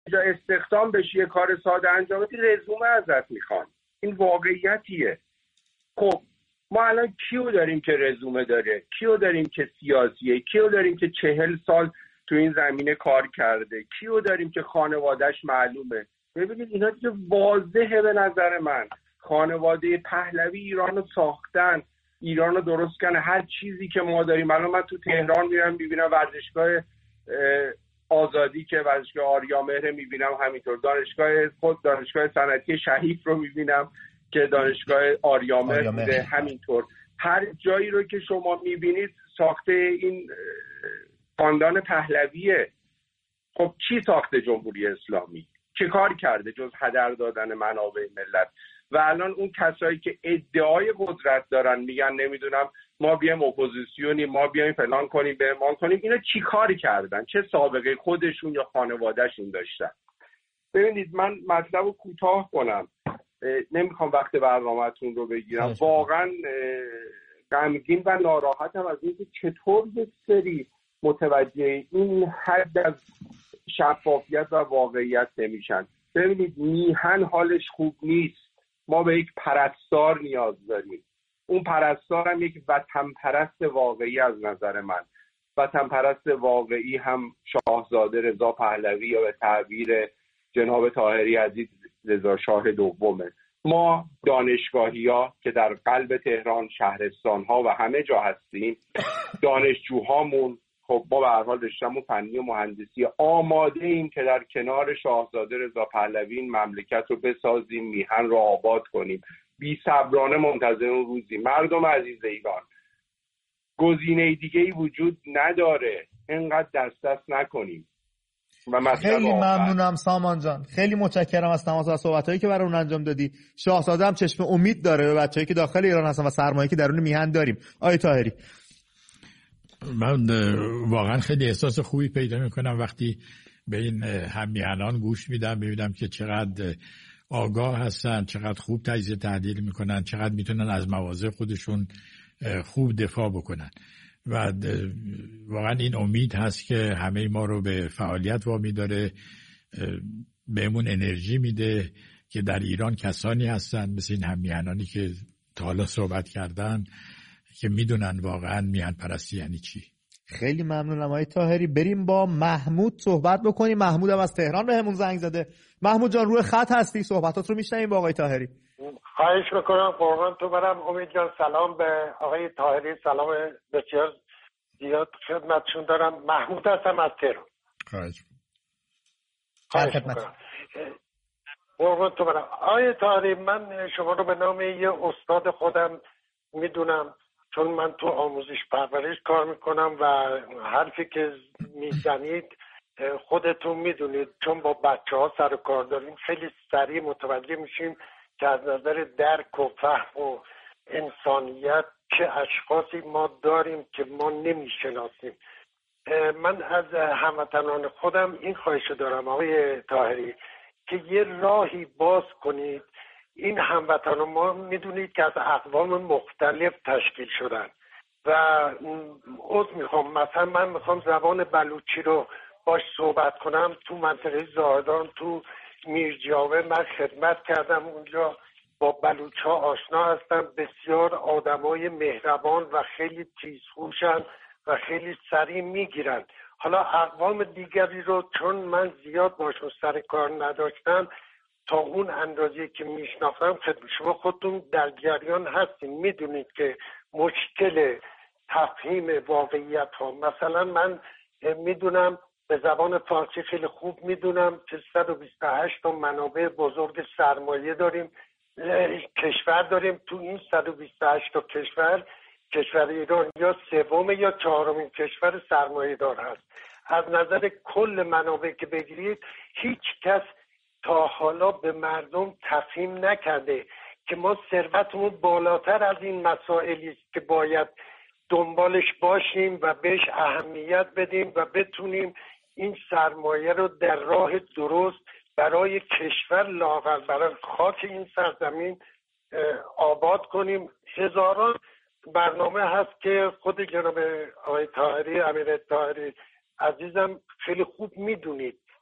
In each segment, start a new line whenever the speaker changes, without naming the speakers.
جا استخدام بشی یه کار ساده انجام بدی رزومه ازت میخوان. این واقعیتیه. خب ما الان کیو داریم که رزومه داره؟ کیو داریم که سیاسیه؟ کیو داریم که 40 سال تو این زمینه کار کرده؟ کیو داریم که خانوادهش معلومه؟ ببینید اینا دیگه واضحه به نظر من. خانواده پهلوی ایران رو ساختن، ایران رو درست کنه. هر چیزی که ما داریم الان، من تو تهران میرم میبینم ورزشگاه آزادی که ورزشگاه آریامهر میبینم، همینطور دانشگاه صنعتی شهید رو میبینم که دانشگاه آریامهر بوده، همینطور هر جایی رو که شما میبینید ساخته این خاندان پهلویه. خب چی ساخته جمهوری اسلامی؟ چه کار کرده جز هدر دادن منابع ملت؟ و الان اون کسایی که ادعای قدرت دارن میگن نمیدونم ما بیایم اپوزیسیونی، ما بیایم فلان کنیم بهمان کنیم، اینا چی کار کردن؟ چه سابقه خودشون یا خانوادهشون داشتن؟ ببینید من مطلب رو کوتاه کنم، نمیخوام وقت برنامه‌تون رو بگیرم. واقعا غمگین و ناراحتم از اینکه چطور یک سری متوجه این حد از شفافیت و واقعیت نمیشن. ببینید میهن حالش خوب نیست. ما به یک پرستار نیاز داریم. اون پرستار هم یک وطن پرست واقعی از نظر من. وطن پرست واقعی هم شاهزاده رضا پهلوی یا به تعبیر جناب طاهری عزیز رضا شاه دومه. ما دانشگاهی‌ها که در قلب تهران، شهرستان‌ها و همه جا هستیم، دانشجوهامون، خب ما به هر حال رشته‌مون فنی و مهندسی، آماده ایم که در کنار شاهزاده رضا پهلوی این مملکت رو بسازیم، میهن رو آباد کنیم. بی‌صبرانه منتظر اون روزی. مردم عزیز ایران، گزینه دیگه‌ای وجود نداره. اینقدر دست نکنیم.
خیلی ممنونم سامان جان، خیلی متشکرم از تماس و صحبتایی که برای اون انجام دادی. شاهزاده هم چشم امید داره به بچه‌ای که داخل ایران هستن و سرمایه‌ای که درون میهن داریم. آقای طاهری،
من واقعا خیلی احساس خوبی پیدا میکنم وقتی به این هممیهنان گوش میدم، ببینم که چقدر آگاه هستن، چقدر خوب تجزیه تحلیل میکنن، چقدر میتونن از مواضع خودشون خوب دفاع بکنن و واقعا این امید هست که همه ما رو به فعالیت وامی داره، بهمون انرژی میده که در ایران کسانی هستن مثل این هممیهنانی که تا حالا صحبت کردن که میدونن واقعا میهن پرستی یعنی چی.
خیلی ممنونم آقای طاهری. بریم با محمود صحبت بکنیم. محمود هم از تهران بهمون زنگ زده. محمود جان روی خط هستی، صحبتات رو میشنویم با آقای طاهری.
خواهش میکنم قربان تو برم. امید جان سلام به آقای طاهری، سلام بسیار زیاد خدمتشون دارم. محمود هستم از تهران. خواهش میکنم قربان تو برم. آقای طاهری، من شما رو به نام یه استاد خودم میدونم، چون من تو آموزش پرورش کار میکنم و حرفی که میزنید خودتون میدونید، چون با بچه ها سر کار داریم خیلی سریع متوجه میشیم که از نظر درک و فهم و انسانیت چه اشخاصی ما داریم که ما نمیشناسیم. من از هموطنان خودم این خواهش دارم آقای طاهری که یه راهی باز کنید. این هموطنان ما میدونید که از اقوام مختلف تشکیل شدن و میخوام مثلا من میخوام زبان بلوچی رو باش صحبت کنم. تو منطقه زاهدان تو میرجاوه من خدمت کردم، اونجا با بلوچ ها آشنا هستم. بسیار آدمای مهربان و خیلی تیزهوشن و خیلی سریع میگیرن. حالا اقوام دیگری رو چون من زیاد باشون سر کار نداشتم، تا اون اندازه که میشناختم خدمت شما خودتون در جریان هستین، میدونید که مشکل تفهیم واقعیت ها، مثلا من میدونم به زبان فارسی خیلی خوب میدونم که 128 تا منابع بزرگ سرمایه داریم، کشور داریم. تو این 128 تا کشور ایران یا سوم یا چهارمین کشور سرمایه دار هست. از نظر کل منابع که بگیرید هیچ کس تا حالا به مردم تفهیم نکرده که ما ثروتمون بالاتر از این مسائلی است که باید دنبالش باشیم و بهش اهمیت بدیم و بتونیم این سرمایه رو در راه درست برای کشور لاغر برای خاک این سرزمین آباد کنیم. هزاران برنامه هست که خود جناب آقای طاهری، امیر طاهری عزیزم خیلی خوب میدونید.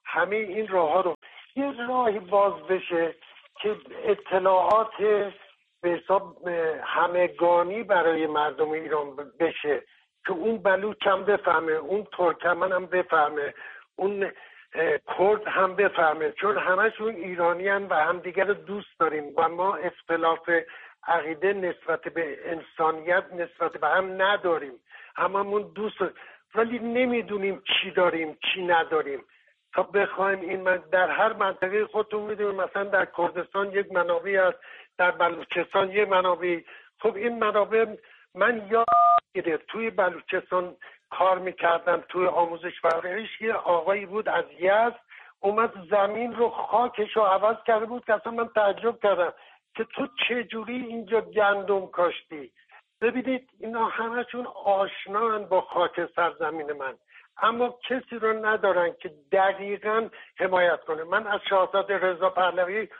همه این راه ها رو یه راهی باز بشه که اطلاعات به حساب همگانی برای مردم ایران بشه، که اون بلوچ هم بفهمه، اون ترکمن هم بفهمه، اون کرد هم بفهمه، چون همشون ایرانیان و همدیگر رو دوست داریم و ما اختلاف عقیده نسبت به انسانیت نسبت به هم نداریم، هممون دوست داریم، ولی نمیدونیم چی داریم چی نداریم تا بخوایم این در هر منطقه خودتون میدونیم، مثلا در کردستان یک منابعی هست، در بلوچستان یک منابعی. خب این منابع من یاد گرفت توی بلوچستان کار میکردم، توی آموزش پرورش یه آقایی بود از یزد اومد زمین رو خاکش رو عوض کرده بود که اصلا من تعجب کردم که تو چجوری اینجا گندم کاشتی. ببینید اینا همشون آشنان با خاک سرزمین من، اما کسی رو ندارن که دقیقاً حمایت کنه. من از شاهزاده رضا پهلوی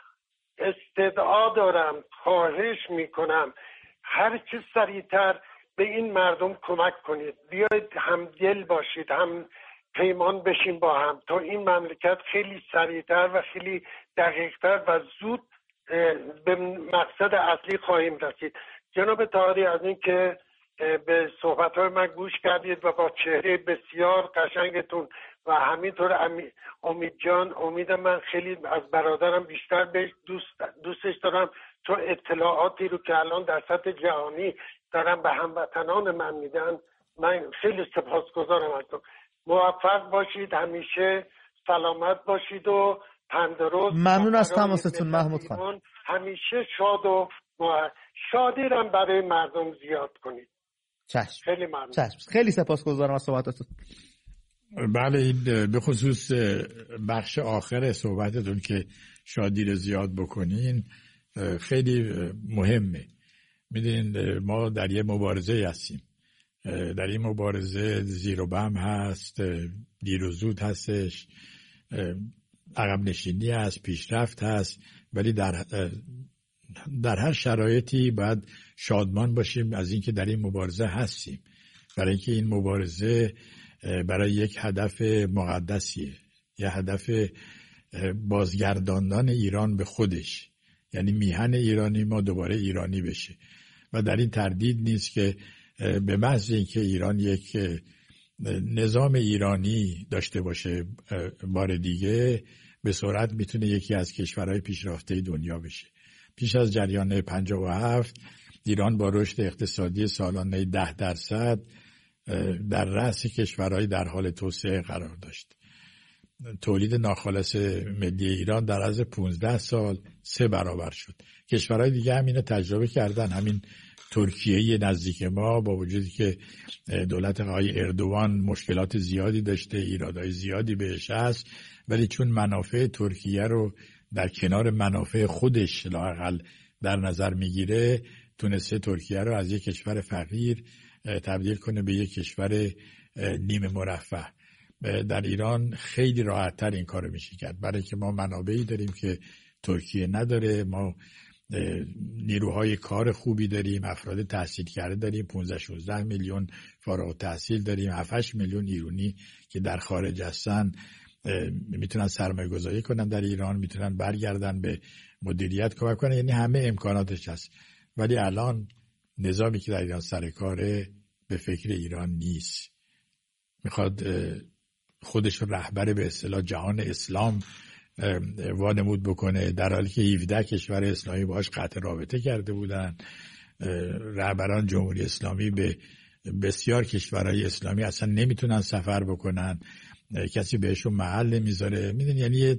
استدعا دارم، خواهش میکنم هر چه سریعتر به این مردم کمک کنید، بیاید همدل باشید، هم پیمان بشین با هم تا این مملکت خیلی سریعتر و خیلی دقیقتر و زود به مقصد اصلی خواهیم رسید. جناب طاهری از این که به صحبت‌های من گوش کردید و با چهره بسیار قشنگتون و همینطور امید جان، امیدم من خیلی از برادرم بیشتر بهش دوستش دارم، چون اطلاعاتی رو که الان در سطح جهانی دارم به هموطنان من میدن، من خیلی سپاسگزارم ازتون. موفق باشید، همیشه سلامت باشید و تندرست.
ممنون از تماستون محمود خان.
همیشه شاد و شادی رو برای مردم زیاد کنید.
چشم.
خیلی ممنون.
چشم. خیلی سپاسگزارم از صحبتاتون.
بله، این به خصوص بخش آخر صحبتتون که شادی رو زیاد بکنین خیلی مهمه. میدونین ما در یه مبارزه هستیم، در این مبارزه زیر و بم هست، دیر و زود هستش، عقب نشینی هست، پیشرفت هست، ولی در هر شرایطی باید شادمان باشیم از اینکه در این مبارزه هستیم، برای اینکه این مبارزه برای یک هدف مقدسیه، یه هدف بازگرداندن ایران به خودش، یعنی میهن ایرانی ما دوباره ایرانی بشه. و در این تردید نیست که به محض اینکه ایران یک نظام ایرانی داشته باشه بار دیگه به سرعت میتونه یکی از کشورهای پیشرفته دنیا بشه. پیش از جریان 57 ایران با رشد اقتصادی سالانه 10% در رأس کشورهای در حال توسعه قرار داشت. تولید ناخالص ملی ایران در عرض 15 سال 3 برابر شد. کشورهای دیگه هم اینو تجربه کردن. همین ترکیه نزدیک ما با وجودی که دولت آقای اردوان مشکلات زیادی داشته، ایرادهای زیادی بهش هست، ولی چون منافع ترکیه رو در کنار منافع خودش لااقل در نظر میگیره، تونسته ترکیه رو از یک کشور فقیر تبدیل کنه به یک کشور نیمه مرفه. در ایران خیلی راحت‌تر این کارو میشه کرد، برای که ما منابعی داریم که ترکیه نداره. ما نیروهای کار خوبی داریم، افراد تحصیل کرده داریم، 15-16 میلیون فارغ التحصیل داریم، 7-8 میلیون ایرانی که در خارج هستن میتونن سرمایه گذاری کنن در ایران، میتونن برگردن به مدیریت کمک کنن، یعنی همه امکاناتش هست. ولی الان نظامی که در ایران سر کاره به فکر ایران نیست، میخواد خودش رو رهبر به اصطلاح جهان اسلام وانمود بکنه، در حالی که 17 کشور اسلامی باهاش قطع رابطه کرده بودن. رهبران جمهوری اسلامی به بسیار کشورهای اسلامی اصلا نمیتونن سفر بکنن، کسی بهشون محل نمیذاره. میدونی یعنی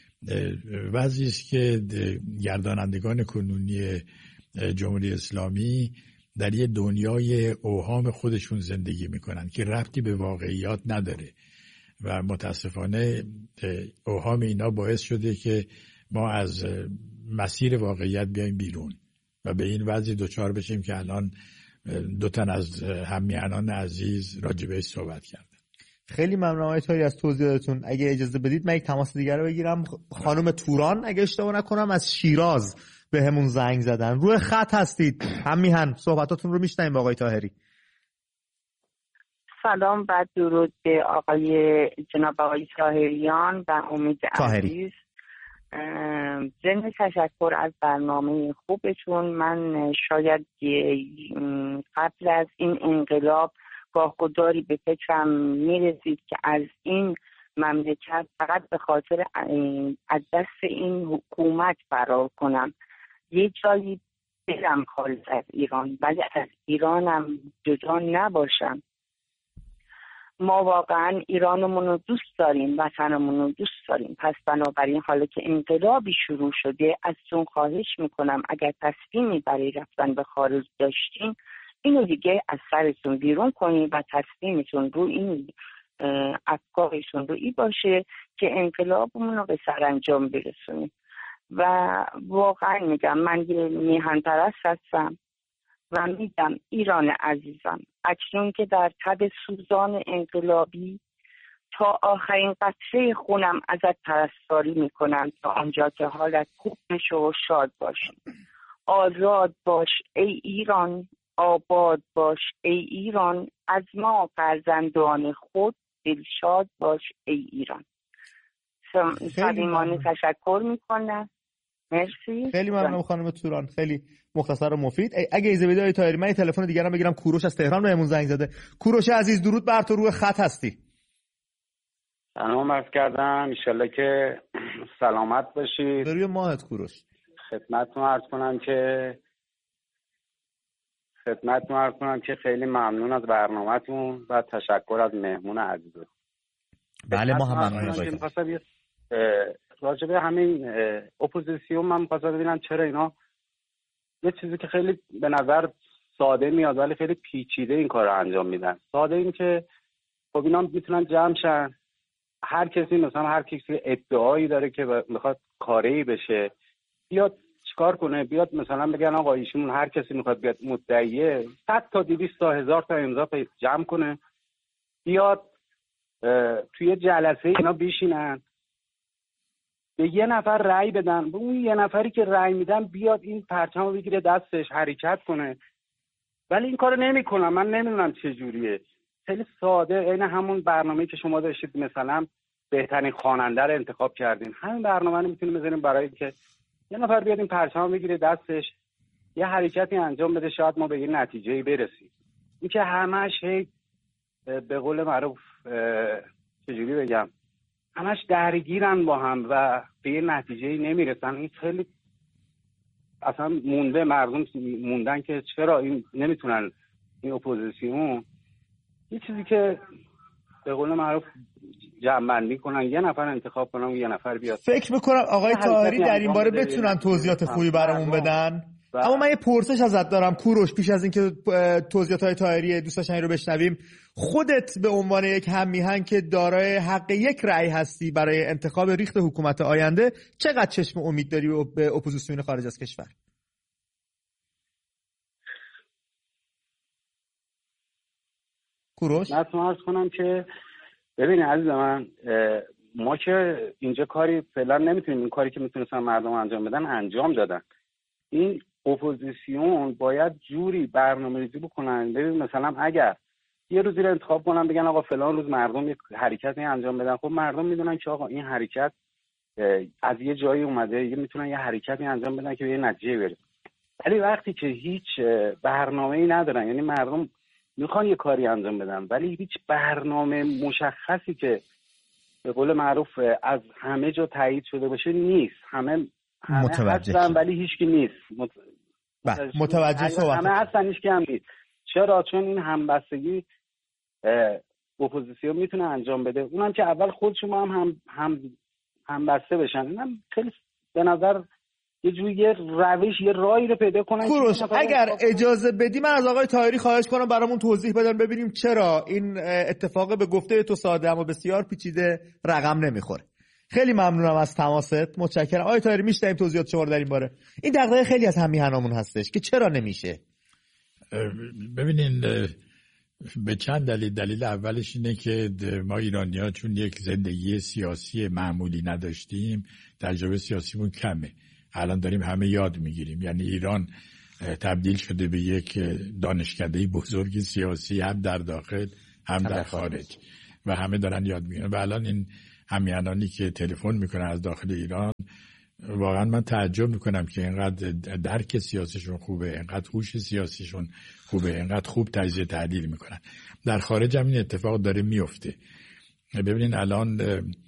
وضعی است که گردانندگان کنونی جمهوری اسلامی در یه دنیای اوهام خودشون زندگی میکنن که ربطی به واقعیات نداره و متاسفانه اوهام اینا باعث شده که ما از مسیر واقعیت بیایم بیرون و به این وضعی دچار بشیم که الان 2 تن از هممیهنان عزیز راجبه صحبت کردن.
خیلی ممنونم آقای طاهری از توضیحاتتون. اگه اجازه بدید من یک تماس دیگر رو بگیرم. خانم توران اگه اشتباه نکنم از شیراز به همون زنگ زدن. روی خط هستید هم میهن، صحبتاتون رو میشنویم با آقای طاهری.
سلام و درود به جناب آقای طاهریان و امید عزیز. ضمن تشکر از برنامه خوبتون، من شاید قبل از این انقلاب گاهگداری به فکرم میرسید که از این مملکت فقط به خاطر از دست این حکومت فرار کنم، یه جایی برم خارج از ایران، ولی از ایرانم جدا نباشم. ما واقعا ایرانمون رو دوست داریم، وطنمون رو دوست داریم. پس بنابراین حالا که انقلابی شروع شده، ازتون خواهش میکنم اگر تصمیمی برای رفتن به خارج داشتین، اینو دیگه از سرتون بیرون کنین و تصمیمتون رو این افکارشون رو این باشه که انقلابمون رو به سرانجام برسونیم. و واقعا میگم من یه میهن پرست هستم و میگم ایران عزیزم، اکنون که در تب سوزان انقلابی تا آخرین قطره خونم ازت پرستاری میکنم تا آنجا که حالت خوب بشه و شاد باشی. آزاد باش ای ایران، آباد باش ای ایران، از ما فرزندان خود دلشاد باش ای ایران. صمیمانه تشکر میکنم. مرسی.
خیلی ممنونم خانم توران، خیلی مختصر و مفید. اگه اجازه بدید آقای طاهری، من یه تلفن دیگرم بگیرم. کوروش از تهران بهمون زنگ زده. کوروش عزیز، درود بر تو، روی خط هستی.
سلام عرض کردم، ان شاءالله که سلامت باشید.
روی ماهت کوروش.
خدمتتون عرض کنم که خیلی ممنون از برنامه‌تون و تشکر از مهمون عزیزتون.
بله ما هم ممنونیم.
راجع به همین اپوزیسیون من می‌خواستم ببینم چرا اینا یه چیزی که خیلی به نظر ساده میاد ولی خیلی پیچیده این کار رو انجام میدن. ساده این که خب اینا میتونن جمع شن، هر کسی ادعایی داره که میخواد کاری بشه بیاد چیکار کنه، بیاد مثلا بگن آقا ایشون هر کسی میخواد بیاد مدعیه 100 تا 200 تا 1000 تا امضا جمع کنه، بیاد توی جلسه اینا بشینن به یه نفر رأی بدن، به اون یه نفری که رأی میدن بیاد این پرچمو بگیره دستش حرکت کنه. ولی این کارو نمیکنن. من نمیدونم چه جوریه. خیلی ساده، عین همون برنامه‌ای که شما داشتید، مثلا بهترین خواننده رو انتخاب کردین، همین برنامه رو میتونیم بذاریم برای که یه نفر بیاد این پرچمو بگیره دستش یه حرکتی انجام بده، شاید ما به یه نتیجه‌ای برسیم. این که همش به قول معروف چجوری بگم، همش درگیرن با هم و به یه نتیجه‌ای نمیرسن. این خیلی اصلا مونده، مردم موندن که چرا این نمیتونن این اپوزیسیون یه چیزی که به قول معروف جمع‌بندی کنن، یه نفر انتخاب کنن و یه نفر بیاد.
فکر میکنم آقای طاهری در این باره بتونن توضیحات خوبی برامون بدن. اما من یه پرسش ازت دارم کوروش، پیش از اینکه توضیحات های طاهری دوست داشتنی رو بشنویم. خودت به عنوان یک هم میهن که دارای حق یک رأی هستی برای انتخاب ریخت حکومت آینده، چقدر چشم امید داری به اپوزیسیون خارج از کشور؟ کوروش
من عرض کنم که ببین عزیز من، ما که اینجا کاری فعلا نمیتونیم، این کاری که میتونستن مردم انجام بدن انجام دادن. این اپوزیسیون باید جوری برنامه‌ریزی بکنن. ببین مثلا اگر یه روزی رو انتخاب کنن بگن آقا فلان روز مردم یک حرکتی انجام بدن، خب مردم میدونن که آقا این حرکت از یه جایی اومده، میتونن یه حرکتی انجام بدن که به یه نتیجه برسه. ولی وقتی که هیچ برنامه‌ای ندارن، یعنی مردم میخوان یه کاری انجام بدن ولی هیچ برنامه مشخصی که به قول معروف از همه جا تایید شده باشه نیست. همه هستن ولی هیچکی نیست.
متوجه صحبت.
همه هستن هیچکی هم نیست. چرا؟ چون این همبستگی اپوزیسیون میتونه انجام بده، اونم که اول خودشون هم بسته بشن. اینم خیلی به نظر یه جوری یه روش، یه راهی رو پیدا کنن.
کوروش اگر اجازه بدی من از آقای طاهری خواهش کنم برامون توضیح بدن ببینیم چرا این اتفاق به گفته تو ساده اما بسیار پیچیده رقم نمیخوره. خیلی ممنونم از تماست، متشکرم. آقای طاهری میشنویم توضیحات شما رو در این باره. این دغدغه خیلی از هم میهنامون هستش که چرا نمیشه.
ببینین به چند دلیل اولش اینه که ما ایرانی‌ها چون یک زندگی سیاسی معمولی نداشتیم، تجربه سیاسیمون کمه. الان داریم همه یاد میگیریم. یعنی ایران تبدیل شده به یک دانشکده بزرگ سیاسی، هم در داخل هم در خارج و همه دارن یاد میگیرن. و الان این همیهنانی که تلفن میکنن از داخل ایران، واقعا من تعجب میکنم که اینقدر درک سیاسیشون خوبه، اینقدر هوش سیاسیشون خوبه، اینقدر خوب تجزیه تحلیل میکنن. در خارج هم این اتفاق داره میفته. ببینین الان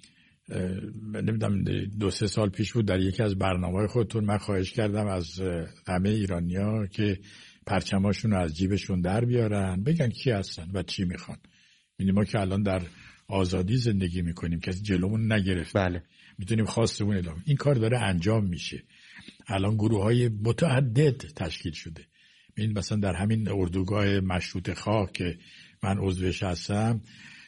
نمیدونم 2-3 سال پیش بود در یکی از برنامه‌های خودتون من خواهش کردم از همه ایرانی‌ها که پرچماشون رو از جیبشون در بیارن، بگن کی هستن و چی میخوان. یعنی ما که الان در آزادی زندگی میکنیم، کسی جلومون نگرفت.
بله.
میتونیم خواستمون ادامه. این کار داره انجام میشه. الان گروه‌های متعدد تشکیل شده. این مثلا در همین اردوگاه مشروطه خواه که من عضوش هستم،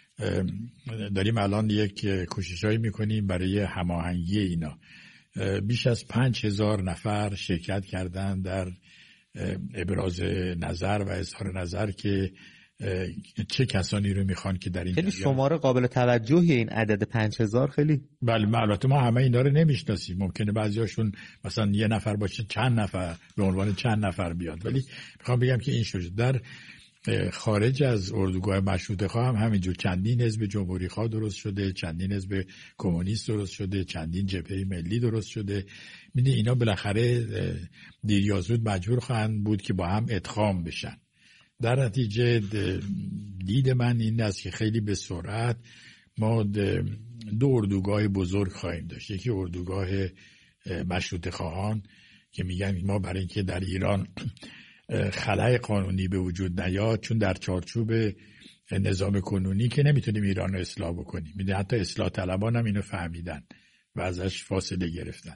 داریم الان یک کوششایی میکنیم برای هماهنگی اینا. بیش از 5000 نفر شرکت کردن در ابراز نظر و اظهار نظر که چه کسانی رو میخوان که در این
خیلی شماره قابل توجهی این عدد 5000 خیلی.
بله البته ما همه اینا رو نمیشناسیم، ممکنه بعضیاشون مثلا یه نفر باشه چند نفر به عنوان چند نفر بیاد، ولی میخوام بگم که این شده. در خارج از اردوگاه مشروطه خواه هم همینجور چندین حزب جمهوری خواه درست شده، چندین حزب کمونیست درست شده، چندین جبهه ملی درست شده. میدونی اینا بالاخره دیر یا زود مجبور خواهند بود که با هم ادغام بشن. در نتیجه دید من این است که خیلی به سرعت ما 2 اردوگاه بزرگ خواهیم داشت. یکی اردوگاه مشروطه خواهان که میگن ما برای اینکه در ایران خلأ قانونی به وجود نیاد، چون در چارچوب نظام کنونی که نمیتونیم ایران رو اصلاح بکنیم. میدونی حتی اصلاح طلبان هم اینو فهمیدن و ازش فاصله گرفتن،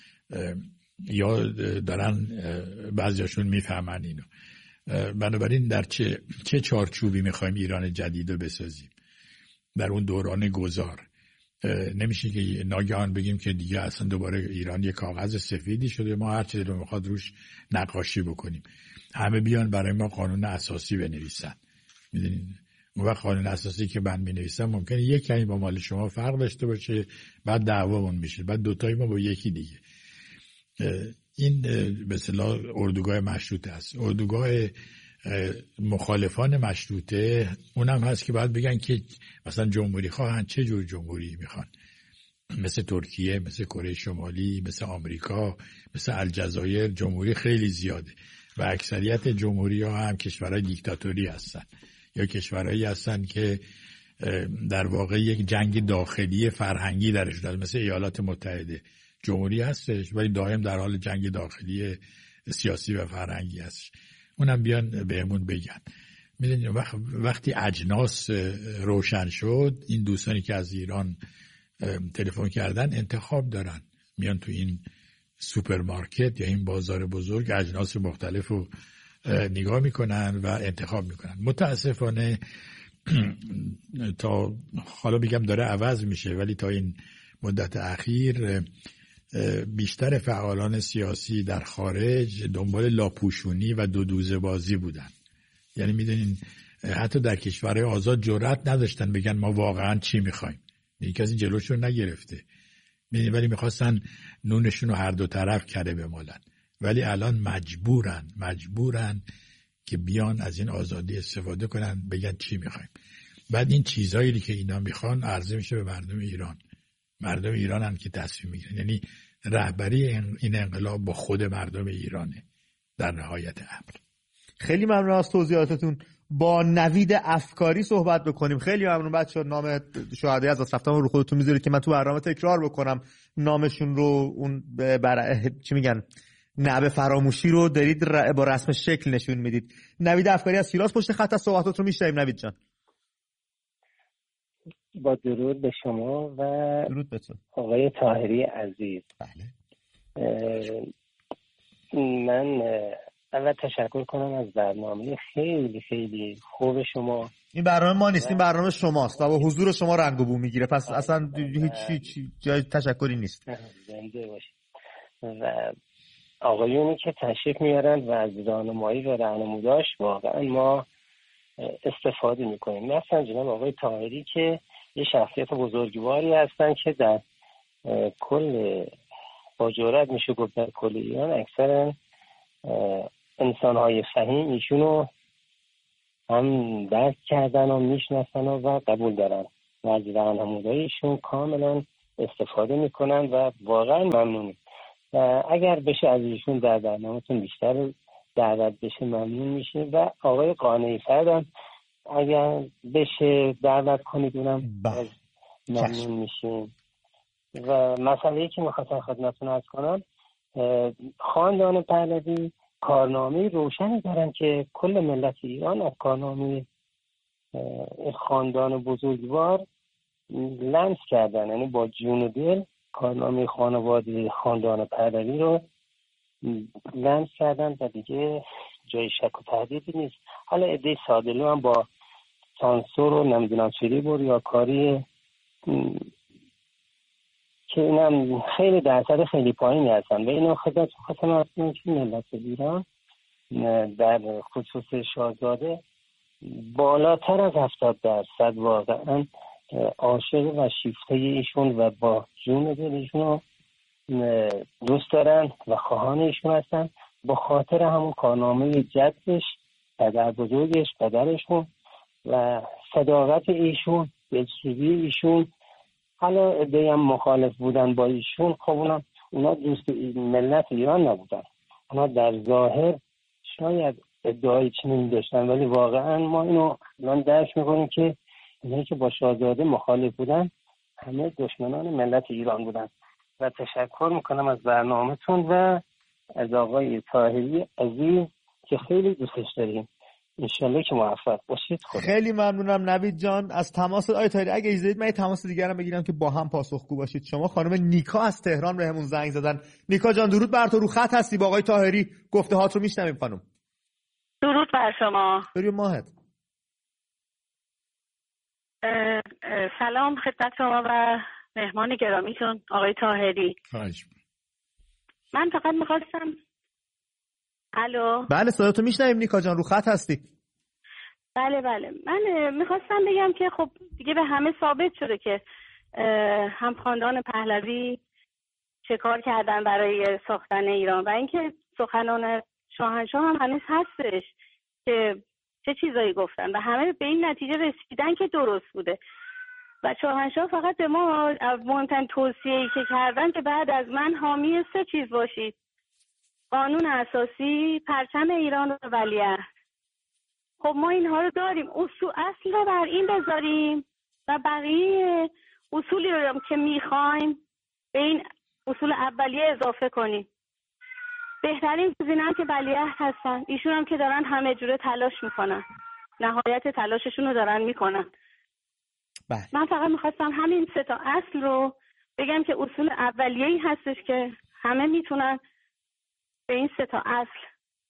یا دارن بعضیاشون میفهمن اینو. بنابراین در چه چارچوبی میخوایم ایران جدید رو بسازیم در اون دوران گذار؟ نمیشه که ناگهان بگیم که دیگه اصلا دوباره ایران یک کاغذ سفیدی شده، ما هر چیزی رو میخواد روش نقاشی بکنیم. همه بیان برای ما قانون اساسی بنویسن. میدونین اون وقت قانون اساسی که من مینویسم ممکنه یک کمی با مال شما فرق داشته باشه، بعد دعوامون میشه، بعد دوتایی ما با یکی دیگه. این به اصطلاح اردوگاه مشروطه است. اردوگاه مخالفان مشروطه اونم هست که باید بگن که مثلا جمهوری خواهن چه جور جمهوری میخوان، مثل ترکیه، مثل کره شمالی، مثل آمریکا، مثل الجزایر. جمهوری خیلی زیاده و اکثریت جمهوری ها هم کشورهای دیکتاتوری هستن یا کشورهایی هستن که در واقع یک جنگ داخلی فرهنگی درش داره. مثل ایالات متحده جمهوری هستش ولی دائم در حال جنگ داخلی سیاسی و فرهنگی هستش. اونم بیان بهمون بگن. میدونید وقتی اجناس روشن شد، این دوستانی که از ایران تلفن کردن انتخاب دارن، میان تو این سوپرمارکت یا این بازار بزرگ اجناس مختلف رو نگاه میکنن و انتخاب میکنن. متاسفانه تا حالا بگم داره عوض میشه، ولی تا این مدت اخیر بیشتر فعالان سیاسی در خارج دنبال لاپوشونی و دودوزه بازی بودن. یعنی میدونین حتی در کشورهای آزاد جرأت نداشتن بگن ما واقعا چی میخوایم، کسی جلوشون نگرفته، ولی میخواستن نونشون رو هر دو طرف کره بمالن. ولی الان مجبورن که بیان از این آزادی استفاده کنن، بگن چی میخوایم. بعد این چیزایی که اینا میخوان عرضه میشه به مردم ایران. مردم ایران هم که تصمیم میگیرن. یعنی رهبری این انقلاب با خود مردم ایرانه در نهایت امر.
خیلی ممنون از توضیحاتتون. با نوید افکاری صحبت بکنیم. خیلی ممنون بچه‌ها. نام شهدای از رفتن رو خودتون میذارید که من تو برنامه تکرار بکنم نامشون رو. اون چی میگن نعب فراموشی رو دارید با رسم شکل نشون میدید. نوید افکاری از شیراز پشت خط از صحبتاتون میشنویم. نوید جان.
با درود به شما و
درود به تو
آقای طاهری عزیز.
بله.
من اول تشکر کنم از برنامه خیلی خیلی خوب شما.
این برنامه ما نیست، این برنامه شماست و با حضور شما رنگ و بو میگیره، پس اصلا هیچ جای تشکری نیست.
زنده باشید. و آقایونی که تشریف میارن و از راهنمایی و راهنموداش واقعا ما استفاده میکنیم. مثلا جناب آقای طاهری که یه شخصیت بزرگواری هستن که در کل با جرئت میشه گفت در کل ایران اکثرا انسان‌های فهیم ایشونو هم درک کردن و میشناسن و قبول دارن و از راهنماییشون کاملا استفاده میکنن و واقعا ممنونیم. اگر بشه از ایشون در برنامه‌تون بیشتر دعوت بشه ممنون میشیم و آقای قانعی فرد اگر بشه دعوت کنید اونم ممنون میشیم. و مسئله‌ای که میخواستم خدمتتون عرض کنم، خاندان پهلوی کارنامه روشنی دارن که کل ملت ایران از کارنامه خاندان بزرگوار لمس کردن، یعنی با جون و دل کارنامه خانواده خاندان پهلوی رو لمس کردن و دیگه جای شک و تردیدی نیست. حالا عده سادلو هم با سانسور و نمیدونم چیزی بود یا کاری که اینم خیلی درصد خیلی پایینی هستن و اینو خدمت خواستم از کنم که ملت ایران در خصوص شاهزاده بالاتر از 70% واقعا عاشق و شیفته ایشون و با جون دل ایشون دوست دارن و خواهان ایشون هستن، با خاطر همون کارنامه جدش، پدر بزرگش، پدرشون و صداقت ایشون، دلسوزی ایشون. حالا ادعی هم مخالف بودن با ایشون، خب اونا دوست ملت ایران نبودن، اونا در ظاهر شاید ادعای چنین داشتن، ولی واقعا ما اینو الان درک میکنیم که اینایی که با شاهزاده مخالف بودن همه دشمنان ملت ایران بودن. و تشکر میکنم از برنامه‌تون و از آقای طاهری عزیز که خیلی دوستش داریم. انشالله که موفق باشید.
خیلی ممنونم نوید جان از تماس. آقای طاهری اگه اجازه بدید من یه تماس دیگه هم بگیرم که با هم پاسخگو باشید. شما خانم نیکا از تهران بهمون زنگ زدن. نیکا جان درود بر تو، رو خط هستی با آقای طاهری، گفته‌هات رو میشنویم خانم.
درود بر شما.
بریم ماهت.
سلام خدمت شما و مهمان گرامیتون آقای طاهری. من فقط می‌خواستم الو.
بله صداتو میشنویم نیکا جان، رو خط هستی.
بله من میخواستم بگم که خب دیگه به همه ثابت شده که هم خاندان پهلوی چه کار کردن برای ساختن ایران و اینکه سخنان شاهنشاه هم هنوز هستش که چه چیزایی گفتن و همه به این نتیجه رسیدن که درست بوده و شاهنشاه فقط به ما مهمترین توصیه‌ای که کردن که بعد از من حامی 3 چیز باشید: قانون اساسی، پرچم ایران و ولیعهد. خب ما اینها رو داریم، اصل رو بر این بذاریم و بقیه اصولی رو که میخوایم به این اصول اولیه اضافه کنیم. بهترین گزینه‌ام که ولیعهد هستن، ایشون هم که دارن همه جوره تلاش میکنن، نهایت تلاششون رو دارن میکنن. من فقط میخواستم همین 3 تا اصل رو بگم که اصول اولیه‌ای هستش که همه میتونن به این 3 تا اصل.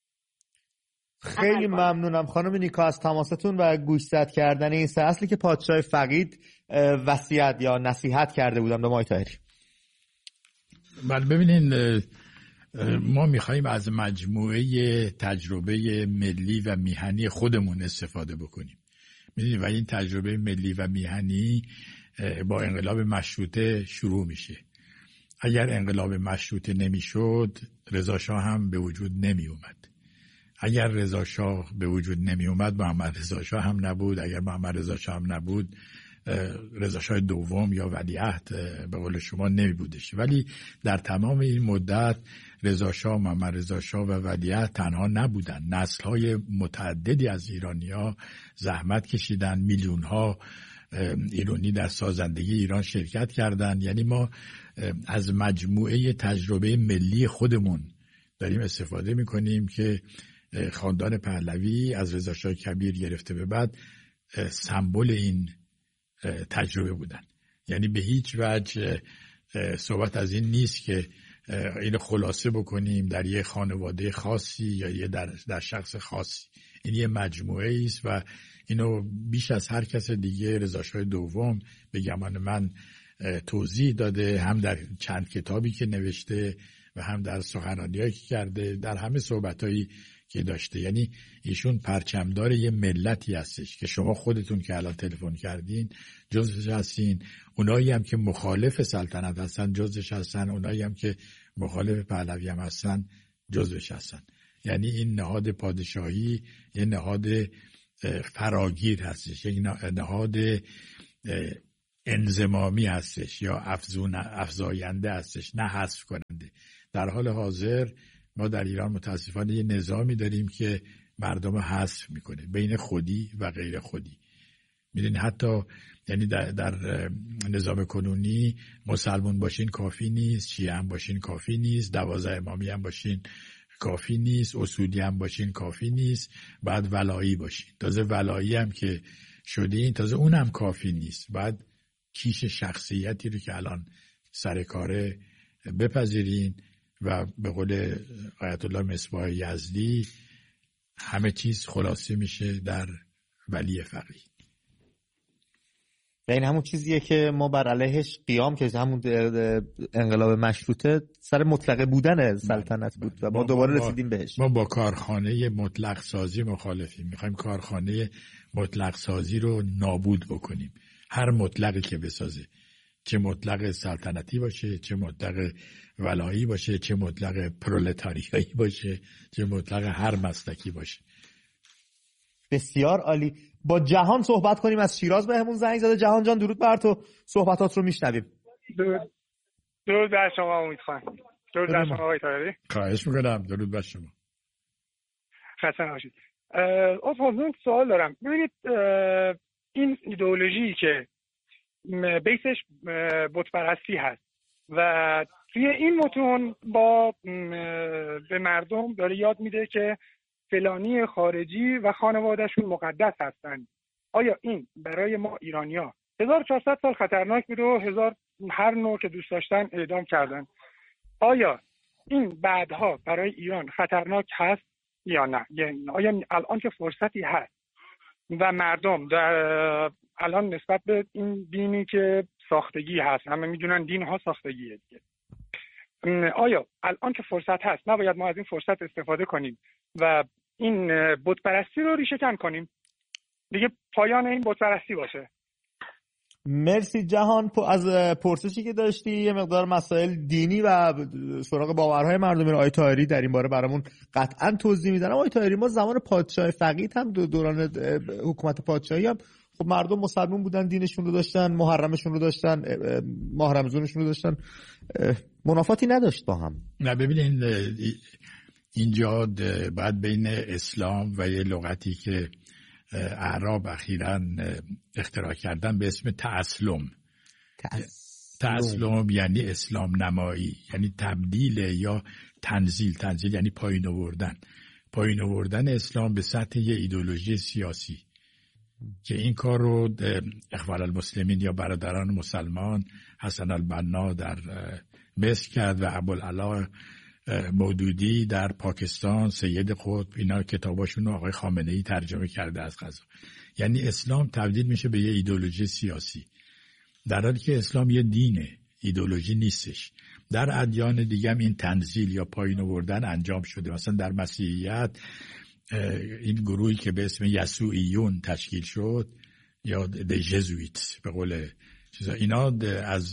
خیلی ممنونم خانم نیکا از تماستون و گوشزد کردن این 3 اصلی که پادشاه فقید وصیت یا نصیحت کرده بودن به آقای طاهری.
بله ببینین، ما میخواییم از مجموعه تجربه ملی و میهنی خودمون استفاده بکنیم. میدونید و این تجربه ملی و میهنی با انقلاب مشروطه شروع میشه. اگر انقلاب مشروطه نمیشد رضا شاه هم به وجود نمی اومد. اگر رضا شاه به وجود نمی اومد محمد رضا شاه هم نبود. اگر محمد رضا شاه هم نبود رضا شاه دوم یا ولیعهد به قول شما نمی بودش. ولی در تمام این مدت رضا شاه، محمد رضا شاه و ولیعهد تنها نبودن. نسل‌های متعددی از ایرانی‌ها زحمت کشیدن، میلیون‌ها ایرانی در سازندگی ایران شرکت کردند. یعنی ما از مجموعه تجربه ملی خودمون داریم استفاده می‌کنیم که خاندان پهلوی از رضا شاه کبیر گرفته به بعد سمبل این تجربه بودن. یعنی به هیچ وجه صحبت از این نیست که اینو خلاصه بکنیم در یه خانواده خاصی یا یه در شخص خاصی. این یه مجموعه است و اینو بیش از هر کس دیگه رضا شاه دوم به گمان من توضیح داده، هم در چند کتابی که نوشته و هم در سخنرانی‌هایی که کرده، در همه صحبتایی که داشته. یعنی ایشون پرچمدار یه ملتی هستش که شما خودتون که الان تلفن کردین جزش هستین، اونایی هم که مخالف سلطنت هستن جزش هستن، اونایی هم که مخالف پهلوی هم هستن جزش هستن. یعنی این نهاد پادشاهی یه نهاد فراگیر هستش، یک نهاد انضمامی هستش یا افزاینده هستش، نه حذف کننده. در حال حاضر ما در ایران متاسفانه یه نظامی داریم که مردم رو حذف میکنه بین خودی و غیر خودی. میدونی حتی یعنی در نظام کنونی مسلمان باشین کافی نیست، شیعه هم باشین کافی نیست، 12 امامی هم باشین کافی نیست، اصولی هم باشین کافی نیست، بعد ولایی باشین. تازه ولایی هم که شدین تازه اون هم کافی نیست، بعد کیش شخصیتی رو که الان سر کاره بپذیرین و به قول آیت الله مصباح یزدی همه چیز خلاصه میشه در ولی فقیه.
این همون چیزیه که ما بر علیهش قیام که همون انقلاب مشروطه سر مطلقه بودن سلطنت بود و ما دوباره رسیدیم بهش.
ما با کارخانه مطلق سازی مخالفیم، میخوایم کارخانه مطلق سازی رو نابود بکنیم. هر مطلقی که بسازه، چه مطلق سلطنتی باشه، چه مطلق ولایی باشه، چه مطلق پرولتاریایی باشه، چه مطلق هر مسلکی باشه.
بسیار عالی. با جهان صحبت کنیم از شیراز به همون زنگ زده. جهان جان درود بر تو، صحبتات رو میشنویم.
درود بر شما امید خان. درود بر شما آقای طاهری.
خواهش میکنم. درود بر شما.
خسته نباشید. من سوال دارم. ببینید این ایدئولوژی که بیسش بت پرستی هست و توی این متون با به مردم داره یاد میده که فلانی خارجی و خانوادهشون مقدس هستن. آیا این برای ما ایرانی‌ها 1400 سال خطرناک بود و هر نوع که دوست داشتن اعدام کردن؟ آیا این بعدها برای ایران خطرناک هست یا نه؟ یعنی آیا الان که فرصتی هست و مردم در الان نسبت به این دینی که ساختگی هست، همه میدونن دین ها ساختگیه دیگه، آیا الان که فرصت هست نباید ما از این فرصت استفاده کنیم و این بت پرستی رو ریشه کن کنیم دیگه، پایان این بت پرستی باشه؟
مرسی جهان از پرسشی که داشتی. یه مقدار مسائل دینی و سراغ باورهای مردمی رو آقای طاهری در این باره برامون قطعا توضیح میدن. آقای طاهری ما زمان پادشاه فقید هم دوران حکومت پادشاهی هم خب مردم مسلمان بودن، دینشون رو داشتن، محرمشون رو داشتن، ماه رمضانشون رو داشتن، منافاتی نداشت با هم.
نه ببینید اینجا باید بین اسلام و یه لغتی که اعراب اخیراً اختراع کردن به اسم تأسلم یعنی اسلام نمایی، یعنی تبدیل یا تنزیل یعنی پایین آوردن اسلام به سطح یه ایدئولوژی سیاسی که این کار رو اخوان المسلمین یا برادران مسلمان حسن البنا در مصر کرد و ابوالعلا مودودی در پاکستان، سید قطب، اینا کتاباشون رو آقای خامنه‌ای ترجمه کرده از قضا. یعنی اسلام تبدیل میشه به یه ایدئولوژی سیاسی، در حالی که اسلام یه دینه، ایدئولوژی نیستش. در ادیان دیگه هم این تنزیل یا پایین آوردن انجام شده. مثلا در مسیحیت این گروهی که به اسم یسوعیون تشکیل شد یا جزویت به قول چیزا، اینا از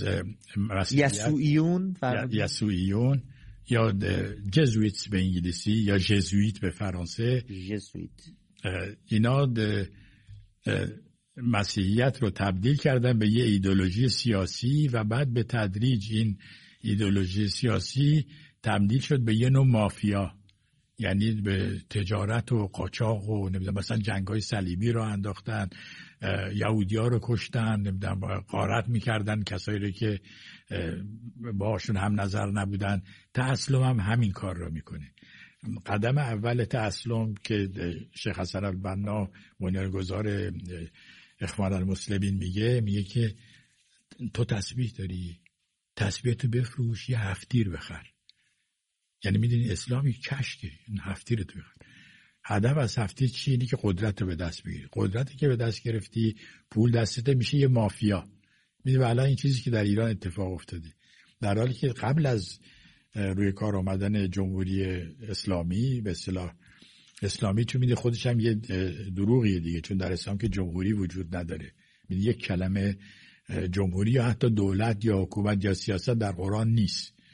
یسوعیون یا جزویت به انگلیسی یا جزویت به فرانسه، اینا مسیحیت رو تبدیل کردن به یه ایدئولوژی سیاسی و بعد به تدریج این ایدئولوژی سیاسی تبدیل شد به یه نوع مافیا، یعنی به تجارت و قاچاق و نمیدونم مثلا جنگ‌های صلیبی رو انداختن، یهودی‌ها رو کشتن، نمیدونم غارت می‌کردن کسایی رو که باهاشون هم نظر نبودن. تأسلم هم همین کار رو میکنه. قدم اول تأسلم که شیخ حسن البنا بنیانگذار اخوان المسلمین میگه که تو تسبیح داری، تسبیحتو بفروش، یه هفتیر بخر. یعنی میدونی اسلامی کشکه، این هفتیر تو بخر. هدف از هفتیر چیه؟ اینی که قدرت رو به دست بگیری. قدرتی که به دست گرفتی، پول دستت میشه یه مافیا. میدونی الان این چیزی که در ایران اتفاق افتاده، در حالی که قبل از روی کار آمدن جمهوری اسلامی، به اصطلاح اسلامی، چون میده خودش هم یه دروغیه دیگه، چون در اسلام که جمهوری وجود نداره. میده یک کلمه جمهوری یا حتی دولت یا حکومت یا سیاست در قرآن نیست.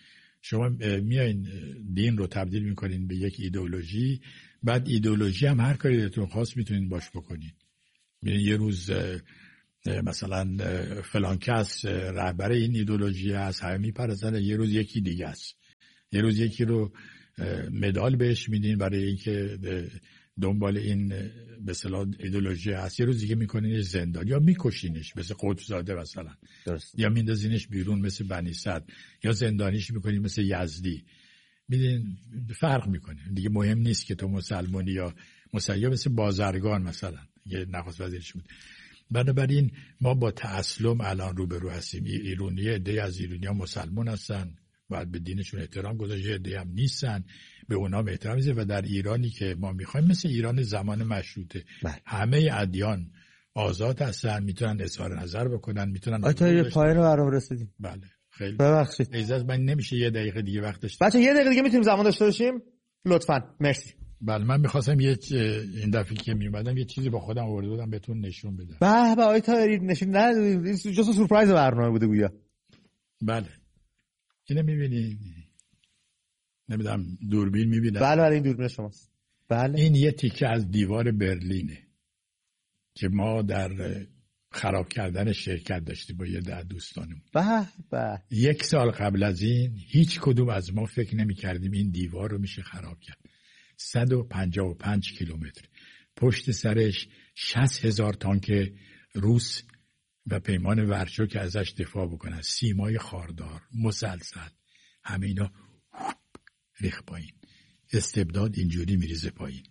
شما میایین دین رو تبدیل میکنین به یک ایدئولوژی، بعد ایدئولوژی هم هر کاری دلتون خواست میتونین باش بکنین. یه روز مثلا فلان کس رهبر این ایدئولوژی هست، همه میپرستن، یه روز یکی دیگه است، یه روز یکی رو مدال بهش میدین برای اینکه دنبال این به اصطلاح ایدئولوژی هست، یه روز دیگه میکنینش زندان یا میکشینش مثل قطب‌زاده مثلا، یا میندازینش بیرون مثل بنی صدر، یا زندانیش میکنین مثل یزدی. میدین فرق میکنه دیگه. مهم نیست که تو مسلمانی یا مسیحی، مثل بازرگان مثلا یه نخست وزیرش بود. بنابراین ما با تأسلم الان روبرو هستیم. ایرانی، عده از ایرانی‌ها مسلمان هستن، باید به دینشون احترام گذاشت، عده هم نیستن، به اونها احترام میذاره. و در ایرانی که ما میخوایم مثل ایران زمان مشروطه همه ادیان آزاد هستن، میتونن اظهار نظر بکنن، میتونن.
تا یه پایان رو برام رسیدیم.
بله خیلی
ببخشید
اجازه من نمیشه یه دقیقه دیگه وقت داشتم.
بچه یه دقیقه دیگه میتونیم زمان داشته باشیم لطفاً؟ مرسی.
بله من میخواستم این دفعه که میومدم یه چیزی با خودم آورده بودم بهتون نشون بدم.
به آقای طاهری نشون نه، جزء سورپرایز برنامه بوده گویا.
بله اینو میبینید، نمیدونم دوربین میبینم.
بله این دوربین شماست. بله
این یه تیکه از دیوار برلینه که ما در خراب کردن شرکت داشتیم با یه ده دوستانم.
به
1 سال قبل از این هیچ کدوم از ما فکر نمی کردیم این دیوار رو میشه خراب کرد. 155 کیلومتر پشت سرش 60,000 تانک روس و پیمان ورشو که ازش دفاع بکنن، سیمای خاردار مسلسل، همه اینا ریخ پایین. استبداد اینجوری میریزه پایین.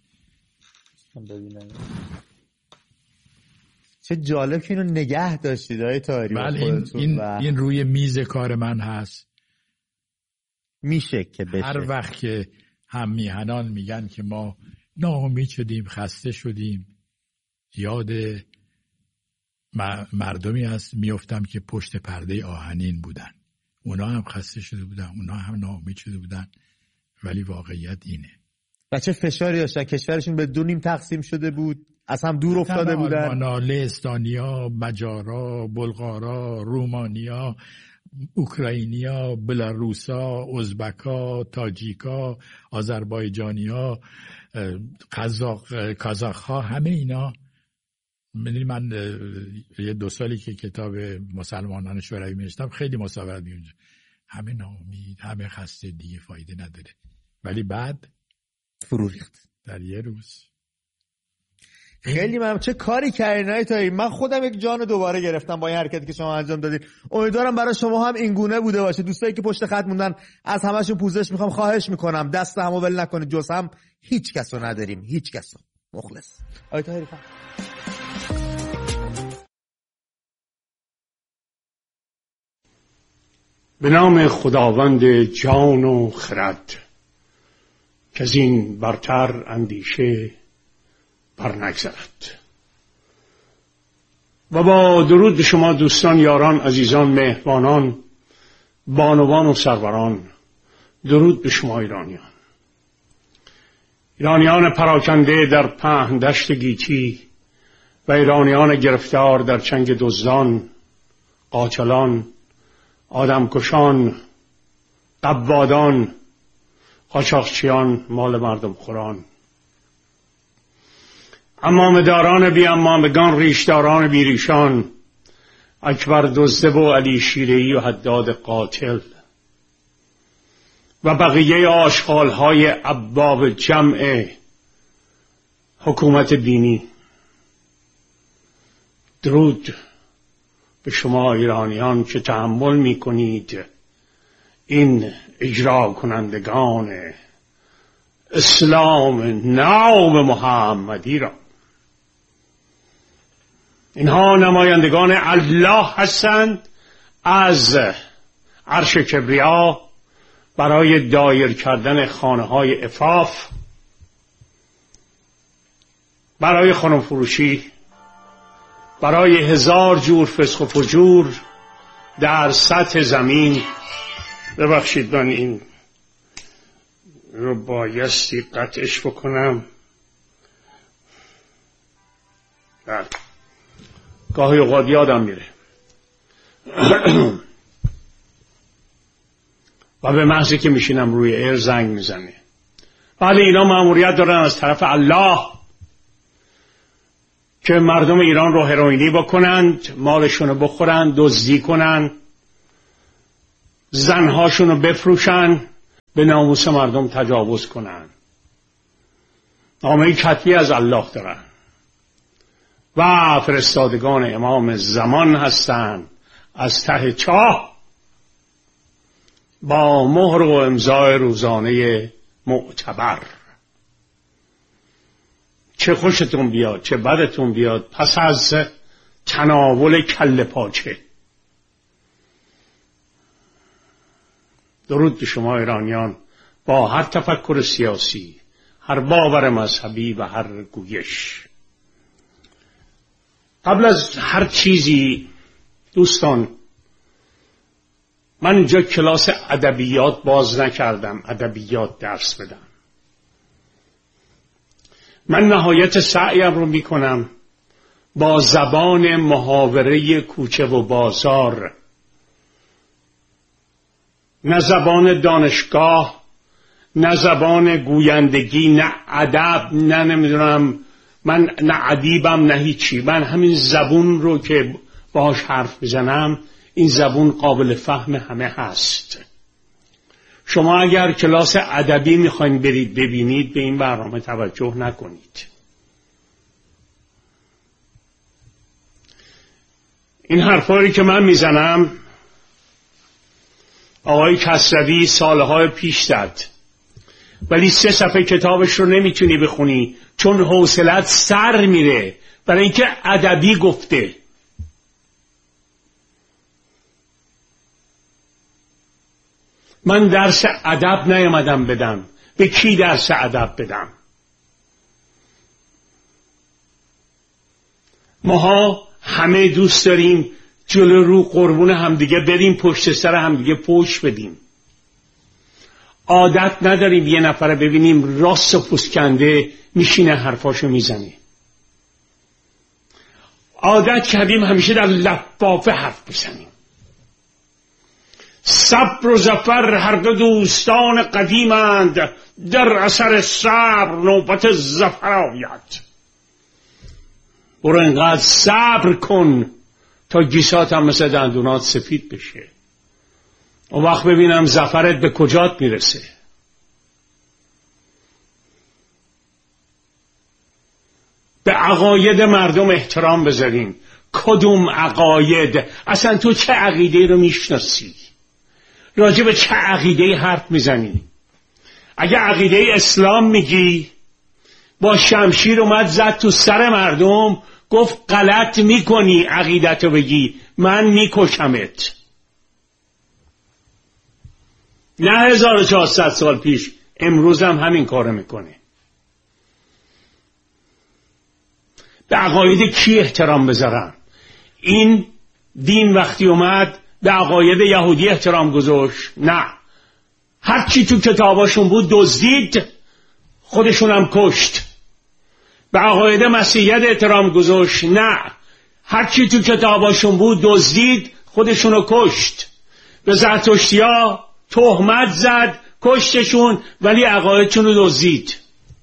چه جالب که اینو نگه داشتید آقای طاهری.
بله این روی میز کار من هست.
میشه که بشه.
هر وقت که هم میهنان میگن که ما ناامید شدیم، خسته شدیم، یاد مردمی هست میافتم که پشت پرده آهنین بودن. اونا هم خسته شده بودن، اونا هم ناامید شده بودن، ولی واقعیت اینه.
و چه فشاری داشتن، کشورشون به 2 نیم تقسیم شده بود، از هم دور افتاده بودن.
آلمانا، لهستانیا، مجارا، بلغارا، رومانیا، اوکراینیا، بلاروسا، ازبکا، تاجیکا، آذربایجانیا، کازاخ‌ها، همه اینا. من یه 2 سالی که کتاب مسلمانان شوروی می‌نوشتم خیلی مصاحبت می‌کنم، همه ناامید، همه خسته، دیگه فایده نداره. ولی بعد
فرو ریخت
در یه روز.
خیلی ممنون. چه کاری کردین آقای طاهری. من خودم یک جان دوباره گرفتم با این حرکتی که شما انجام دادید. امیدوارم برای شما هم این گونه بوده باشه. دوستایی که پشت خط موندن از همشون پوزش میخوام، خواهش میکنم دست همو ول نکنید، جز هم هیچ کسو نداریم، هیچ کسو. مخلص. آقای طاهری
به نام خداوند جان و خرد که از این برتر اندیشه بر نگذرد. و با درود به شما دوستان، یاران، عزیزان، مهربانان، بانوان و سروران، درود به شما ایرانیان پراکنده در پهن دشت گیتی و ایرانیان گرفتار در چنگ دزدان، قاچلان، آدمکشان، قبادان، قاچاقچیان، مال مردم خوران، امامداران بی امامگان، ریشداران بی ریشان، اکبر دزده و علی شیره‌ای و حداد قاتل و بقیه آشغال‌های ابواب جمع حکومت دینی، درود به شما ایرانیان که تحمل می کنید این اجرا کنندگان اسلام ناب محمدی را. اینها نمایندگان الله هستند از عرش کبریا برای دایر کردن خانه های عفاف، برای خانم فروشی، برای 1000 جور فسق و فجور در سطح زمین. ببخشید من این رو بایستی قطعش بکنم. بله گاهی اوقات یادم میره. و به محضی که میشینم روی ایر زنگ میزنه. بله اینا مأموریت دارن از طرف الله که مردم ایران رو هروئینی بکنند، مالشون رو بخورند، دزدی کنند، زنهاشون رو بفروشن، به ناموس مردم تجاوز کنند. نامه کتبی از الله دارن و فرستادگان امام زمان هستند از ته چاه با مهر و امضای روزانه معتبر. چه خوشتون بیاد چه بدتون بیاد، پس از تناول کله پاچه، درود به شما ایرانیان با هر تفکر سیاسی، هر باور مذهبی و هر گویش. قبل از هر چیزی دوستان، من اینجا کلاس ادبیات باز نکردم ادبیات درس بدم. من نهایت سعیم رو میکنم با زبان محاوره کوچه و بازار، نه زبان دانشگاه، نه زبان گویندگی، نه ادب، نه نمیدونم من نه ادیبم نه هیچی. من همین زبون رو که باهاش حرف بزنم، این زبون قابل فهم همه هست. شما اگر کلاس ادبی میخواین برید ببینید، به این برنامه توجه نکنید. این حرفایی که من میزنم آقای کسروی سالهای پیش زد، ولی 3 صفحه کتابش رو نمیتونی بخونی چون حوصلت سر میره، برای اینکه ادبی گفته. من درس ادب نیامدم بدم. به کی درس ادب بدم؟ ماها همه دوست داریم جلو رو قربون همدیگه بریم، پشت سر همدیگه پشت بدیم. عادت نداریم یه نفر ببینیم راست و پوسکنده میشینه حرفاشو میزنه. عادت کردیم همیشه در لفافه حرف بزنیم. صبر و ظفر هر دو دوستان قدیمند، در اثر صبر نوبت ظفر آید. برو اینقدر صبر کن تا گیسات هم مثل دندونات سفید بشه، اون وقت ببینم ظفرت به کجات میرسه. به عقاید مردم احترام بذارین. کدوم عقاید؟ اصلا تو چه عقیده رو میشناسی؟ راجع به چه عقیده حرف میزنی؟ اگه عقیده اسلام میگی، با شمشیر اومد زد تو سر مردم، گفت غلط میکنی عقیدتو بگی، من میکشمت. نه 1400 سال پیش، امروز هم همین کارو میکنه. به عقاید کی احترام بذارم؟ این دین وقتی اومد به عقاید یهودی احترام گذاشت؟ نه. هر چی تو کتاباشون بود دزدید، خودشون هم کشت. به عقاید مسیحیت احترام گذاشت؟ نه. هر چی تو کتاباشون بود دزدید، خودشون رو کشت. به زرتشتی‌ها تهمت زد، کشتشون، ولی عقایدشون رو دزدید.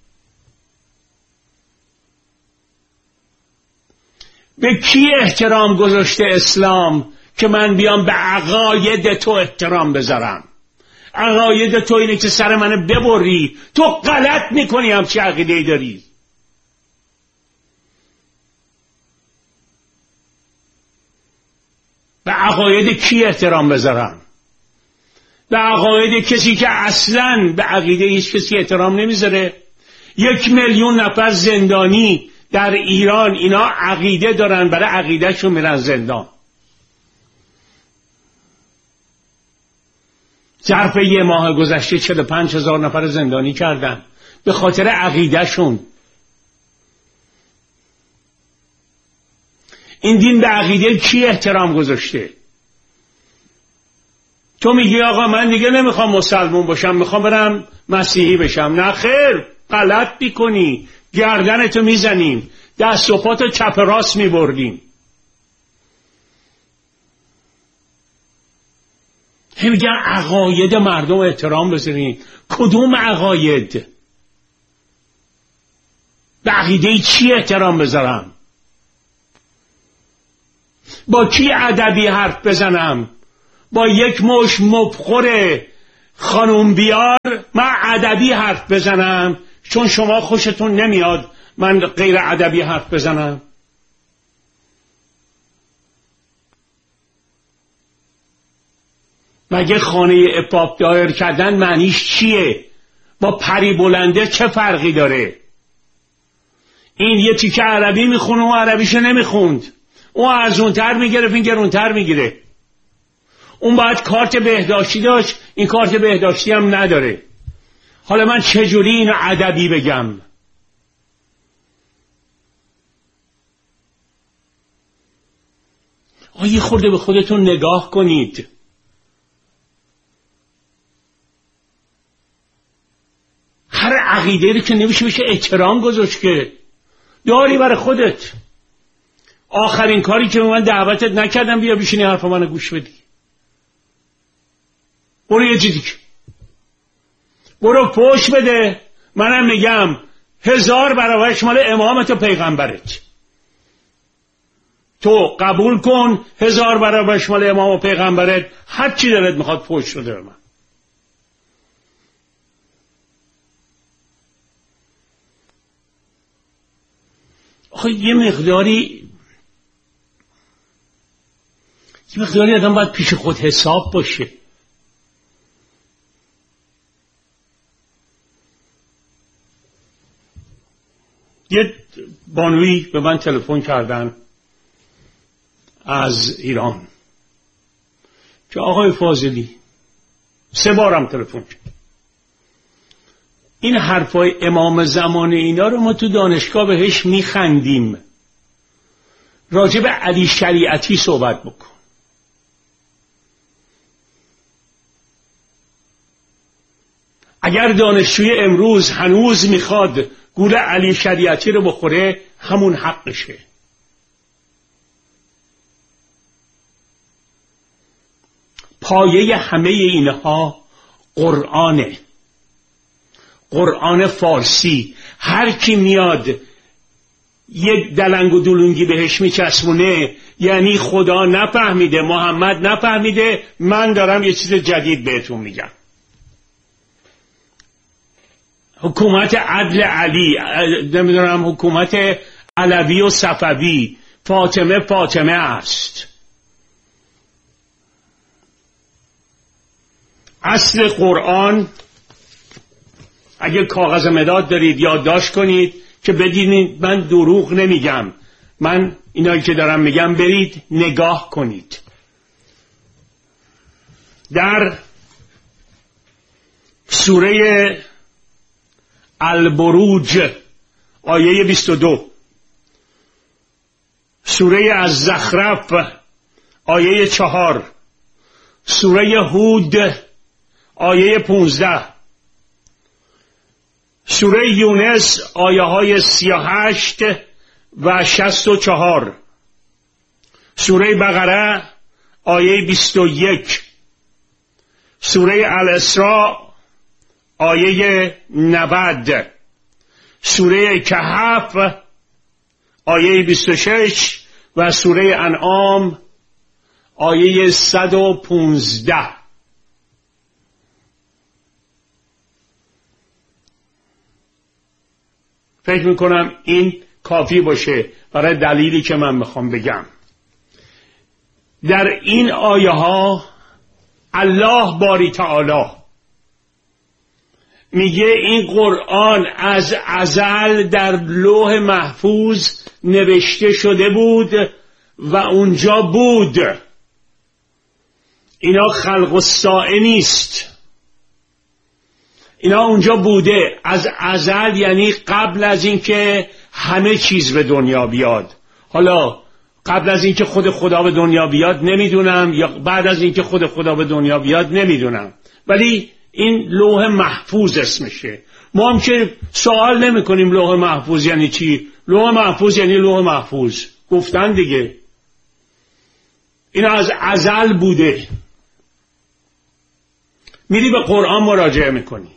به کی احترام گذاشته اسلام که من بیام به عقاید تو احترام بذارم؟ عقاید تو اینه که سر منو ببری، تو غلط میکنی همچی عقیده‌ای داری. به عقاید کی احترام بذارم؟ به عقاید کسی که اصلاً به عقیده هیچ کسی احترام نمیذاره. 1 میلیون نفر زندانی در ایران، اینا عقیده دارن، برای عقیدهشون میرن زندان. ظرف 1 ماه گذشته 45,000 نفر زندانی کردن به خاطر عقیدهشون. این دین به عقیده کی احترام گذاشته؟ تو میگی آقا من دیگه نمیخوام مسلمون باشم، میخوام برم مسیحی بشم. نه خیر، غلط میکنی. گردنتو میزنیم، دست و پاتو چپ راست میبردیم. میگن عقاید مردم احترام بذارین. کدوم عقاید؟ به عقیده چی احترام بذارم؟ با کی ادبی حرف بزنم؟ با یک مش مبخور خانوم بیار من ادبی حرف بزنم چون شما خوشتون نمیاد من غیر ادبی حرف بزنم؟ مگه خانه اپاپ دایر کردن معنیش چیه؟ با پری بلنده چه فرقی داره؟ این یه تیکه عربی میخونه و عربیشو نمیخوند، اون ارزونتر میگرفت این گرونتر میگیره. اون باید کارت بهداشتی داشت، این کارت بهداشتی هم نداره. حالا من چجوری اینو ادبی بگم؟ یه خورده به خودتون نگاه کنید. هر عقیده رو که نمیشه بشه احترام گذاشت که داری برای خودت. آخرین کاری که من دعوتت نکردم بیا بشینی حرف منو گوش بدی. برو یه چیزی که برو پوش بده. منم میگم 1000 برابرش مال امامت و پیغمبرت. تو قبول کن 1000 برابرش مال امام و پیغمبرت. هر چی دلت میخواد پوش بده به من. آخه یه مقداری آدم باید پیش خود حساب باشه. یه بانوی به من تلفن کردن از ایران که آقای فاضلی 3 بارم تلفن کرد. این حرفای امام زمان اینا رو ما تو دانشگاه بهش میخندیم. راجع به علی شریعتی صحبت بکن. اگر دانشجوی امروز هنوز میخواد گول علی شریعتی رو بخوره همون حقشه. پایه همه اینها قرآنه، قرآن فارسی. هر کی میاد یک دلنگ و دلونگی بهش میچسبونه یعنی خدا نفهمیده، محمد نفهمیده، من دارم یه چیز جدید بهتون میگم. حکومت عدل علی، نمیدونم حکومت علوی و صفوی، فاطمه است. اصل قرآن اگه کاغذ مداد دارید یادداشت کنید که بدینید من دروغ نمیگم. من اینایی که دارم میگم برید نگاه کنید. در سوره البروج آیه 22، سوره الزخرف آیه 4، سوره هود آیه 15، سوره یونس آیه های 38 و 64، سوره بقره آیه 21، سوره الاسراء آیه 90، سوره کهف آیه 26 و سوره انعام آیه 115. فکر میکنم این کافی باشه برای دلیلی که من میخوام بگم. در این آیه ها الله باری تعالی میگه این قرآن از ازل در لوح محفوظ نوشته شده بود و اونجا بود. اینا خلق الساعه نیست، اینا اونجا بوده از ازل، یعنی قبل از اینکه همه چیز به دنیا بیاد. حالا قبل از اینکه خود خدا به دنیا بیاد نمیدونم، یا بعد از اینکه خود خدا به دنیا بیاد نمیدونم، ولی این لوح محفوظ اسمشه. ما هم که سوال نمی کنیم لوح محفوظ یعنی چی. لوح محفوظ یعنی لوح محفوظ، گفتن دیگه. این از ازل بوده. میری به قرآن مراجعه میکنی،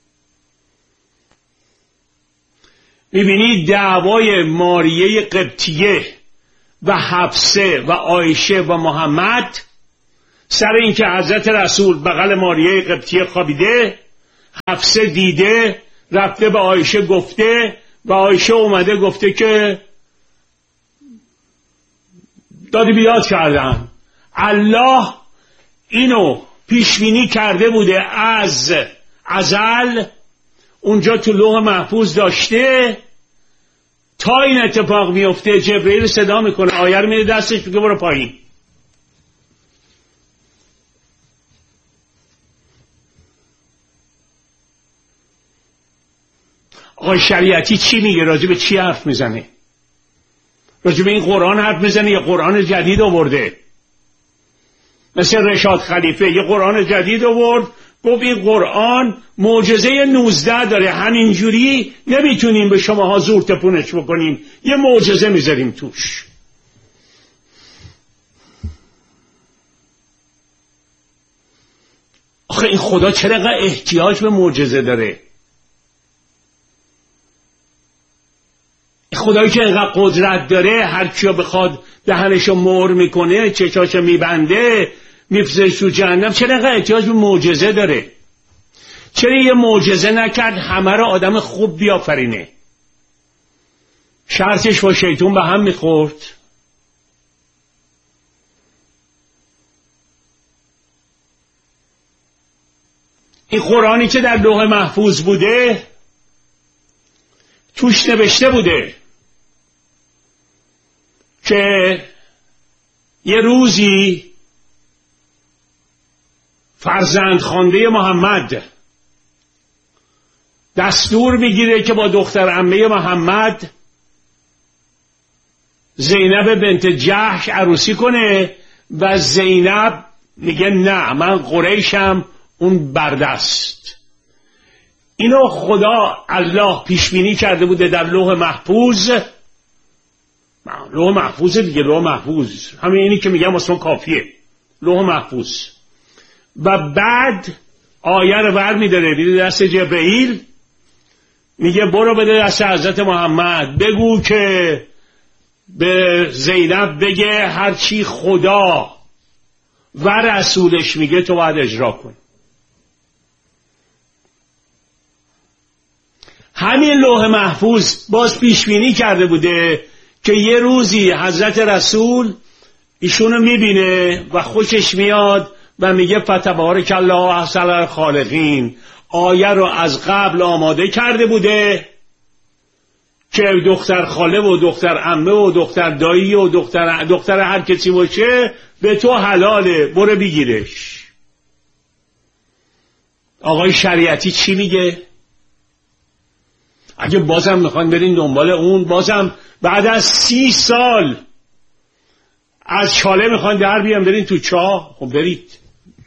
میبینی دعوای ماریه قبطیه و حفصه و عایشه و محمد سر اینکه حضرت رسول بغل ماریه قبطیه خوابیده، حفصه دیده، رفته به عایشه گفته و عایشه اومده گفته که دادی بیاد کردم. الله اینو پیشبینی کرده بوده از ازل، اونجا تو لوح محفوظ داشته، تا این اتفاق میفته جبرئیل صدا میکنه، آیه رو میده دستش، میگه برو پایین. آقای شریعتی چی میگه؟ راجع به چی حرف میزنه؟ راجع به این قرآن حرف میزنه یا قرآن جدید آورده؟ مثل رشاد خلیفه یه قرآن جدید آورد، گفت این قرآن معجزه 19 داره، همینجوری نمیتونیم به شماها زور تپونش بکنیم، یه معجزه میذاریم توش. آخه این خدا چرا اینقدر احتیاج به معجزه داره؟ خدایی که اینقدر قدرت داره، هر کیا بخواد دهنشو مهر میکنه، چشاشو میبنده، میفرستش تو جهنم، چرا اینقدر احتیاج به معجزه داره؟ چرا یه معجزه نکرد همه رو آدم خوب بیافرینه؟ شرطش با شیطون به هم میخورد. این قرآنی که در لوح محفوظ بوده توش نوشته بوده که یه روزی فرزند خوانده محمد دستور میگیره که با دختر عمه محمد زینب بنت جحش عروسی کنه و زینب میگه نه من قریشم، اون بردست. اینو خدا الله پیش بینی کرده بوده در لوح محفوظ. لوح محفوظ دیگه، لوح محفوظ همین اینی که میگم اصلا کافیه، لوح محفوظ. و بعد آیه رو برمی‌داره میده دست جبرئیل، میگه برو بده دست حضرت محمد، بگو که به زینب بگه هرچی خدا و رسولش میگه تو باید اجرا کن. همین لوح محفوظ باز پیش بینی کرده بوده که یه روزی حضرت رسول ایشونو میبینه و خوشش میاد و میگه فتبارک الله احسن الخالقین. آیه رو از قبل آماده کرده بوده که دختر خاله و دختر عمه و دختر دایی و دختر هر کسی باشه به تو حلاله، برو بگیرش. آقای شریعتی چی میگه؟ اگه بازم میخوان برین دنبال اون، بازم بعد از 30 سال از چاله میخوان در بیان برین تو چاه، خب برید.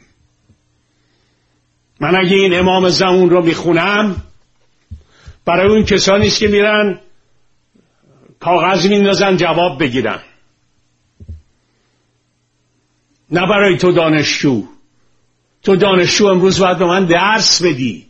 من اگه این امام زمان رو میخونم برای اون کسانی است که میرن کاغذ میندازن جواب بگیرن، نه برای تو دانشجو. تو دانشجو امروز باید به من درس بدی.